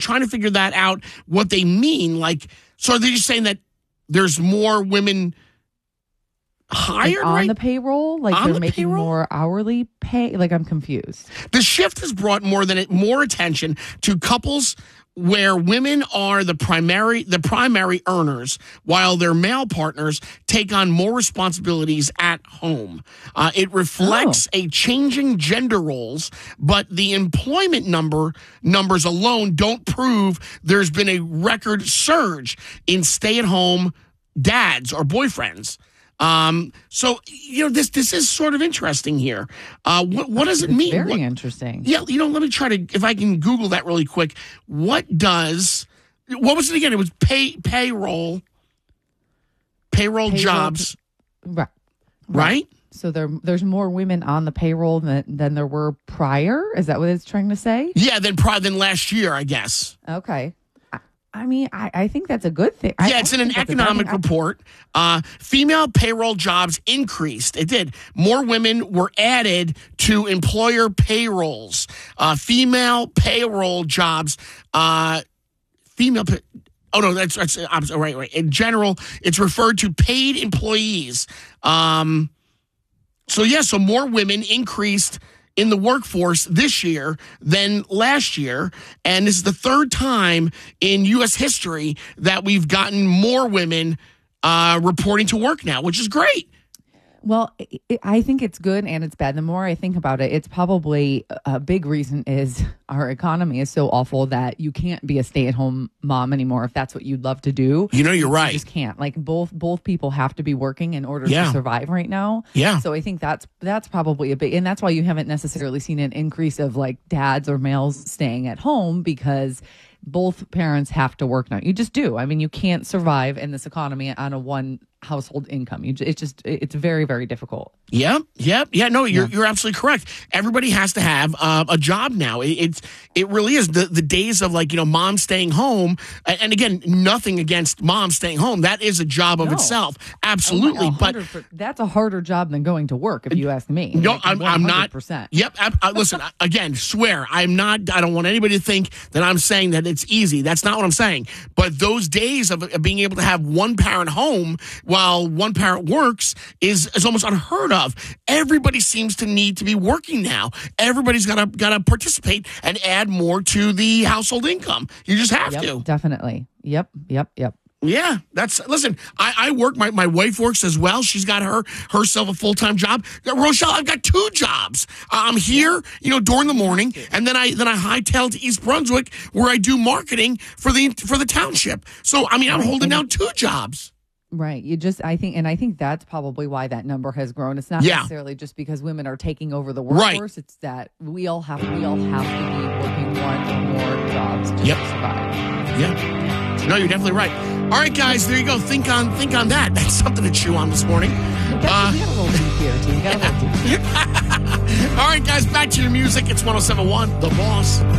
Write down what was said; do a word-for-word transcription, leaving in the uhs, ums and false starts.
trying to figure that out, what they mean. Like, so are they just saying that there's more women hired like on right? the payroll? Like on they're the making payroll? more hourly pay? Like I'm confused. The shift has brought more than it, more attention to couples where women are the primary the primary earners while their male partners take on more responsibilities at home. Uh, it reflects Oh. a changing gender roles, but the employment number numbers alone don't prove there's been a record surge in stay-at-home dads or boyfriends. Um, so, you know, this this is sort of interesting here. Uh, what, what does it It's mean? very What- interesting. Yeah, you know, let me try to, if I can Google that really quick. What does, what was it again? It was pay payroll, payroll, Payroll jobs, Right. right? So there, there's more women on the payroll than, than there were prior? Is that what it's trying to say? Yeah, than probably than last year, I guess. Okay. I, I mean, I, I think that's a good thing. I- Yeah, I it's in an think that's a- I economic think I- report. Uh, female payroll jobs increased. It did. More women were added to employer payrolls. Uh, female payroll jobs, uh, female. Pa- oh no, that's, that's I'm sorry, right, right. In general, it's referred to paid employees. Um, so yeah, so more women increased in the workforce this year than last year. And this is the third time in U S history that we've gotten more women uh, reporting to work now, which is great. Well, I- I think it's good and it's bad. The more I think about it, it's probably a big reason is our economy is so awful that you can't be a stay-at-home mom anymore if that's what you'd love to do. You know, you're You right. just can't. Like both both people have to be working in order Yeah. to survive right now. Yeah. So I think that's that's probably a big, and that's why you haven't necessarily seen an increase of like dads or males staying at home because both parents have to work now. You just do. I mean, you can't survive in this economy on a one household income. You, ju- it's just it's very very difficult. Yep, yep, yeah. No, you're Yeah. you're absolutely correct. Everybody has to have uh, a job now. It, it's it really is the the days of like you know mom staying home. And, and again, nothing against mom staying home. That is a job of No. itself, absolutely. Oh my- but one hundred percent that's a harder job than going to work, if you ask me. no, Like, I'm I'm not. one hundred percent. Yep. I, I, listen, I- again, swear I'm not. I don't want anybody to think that I'm saying that it's easy. That's not what I'm saying. But those days of, of being able to have one parent home while one parent works is is almost unheard of. Everybody seems to need to be working now. Everybody's got to got to participate and add more to the household income. You just have Yep, to. definitely. Yep, yep, yep. Yeah, that's listen. I, I work. My, my wife works as well. She's got her herself a full time job. Rochelle, I've got two jobs. I'm here, you know, during the morning, and then I then I hightail to East Brunswick where I do marketing for the for the township. So I mean, I'm holding down two jobs. Right. You just, I think, and I think that's probably why that number has grown. It's not Yeah. necessarily just because women are taking over the Right. workforce. It's that we all have, we all have to be working one or more jobs to Yep. survive. Yeah. No, you're definitely right. All right, guys, there you go. Think on think on that. That's something to chew on this morning. We got, Uh, we got a little deep here, too. We got a little deep. All right, guys, back to your music. It's one oh seven point one, The Boss.